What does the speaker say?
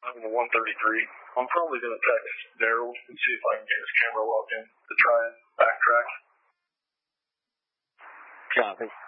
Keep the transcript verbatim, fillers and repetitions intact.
I'm in the one thirty-three. I'm probably going to text Daryl and see if I can get his camera logged in to try and backtrack. Copy.